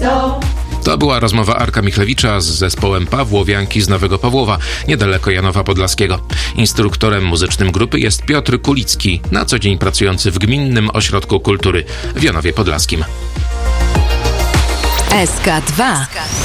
To była rozmowa Arka Michlewicza z zespołem Pawłowianki z Nowego Pawłowa, niedaleko Janowa Podlaskiego. Instruktorem muzycznym grupy jest Piotr Kulicki, na co dzień pracujący w Gminnym Ośrodku Kultury w Janowie Podlaskim. SK2